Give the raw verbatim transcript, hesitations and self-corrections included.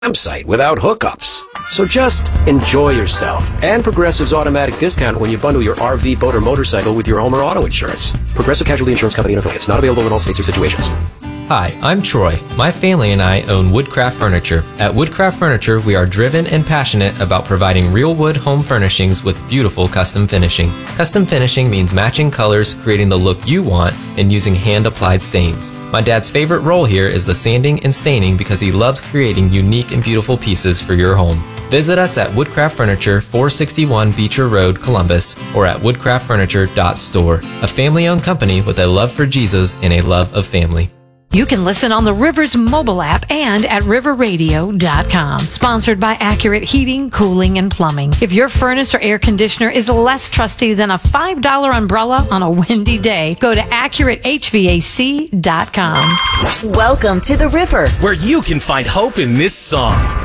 campsite without hookups. So just enjoy yourself and Progressive's automatic discount when you bundle your R V, boat, or motorcycle with your home or auto insurance. Progressive Casualty Insurance Company and affiliates. Not available in all states or situations. Hi, I'm Troy. My family and I own Woodcraft Furniture. At Woodcraft Furniture, we are driven and passionate about providing real wood home furnishings with beautiful custom finishing. Custom finishing means matching colors, creating the look you want, and using hand-applied stains. My dad's favorite role here is the sanding and staining because he loves creating unique and beautiful pieces for your home. Visit us at Woodcraft Furniture, four sixty-one Beecher Road, Columbus, or at woodcraft furniture dot store. A family-owned company with a love for Jesus and a love of family. You can listen on the Rivers mobile app and at river radio dot com. Sponsored by Accurate Heating, Cooling, and Plumbing. If your furnace or air conditioner is less trusty than a five dollar umbrella on a windy day, go to accurate h v a c dot com. Welcome to the River, where you can find hope in this song.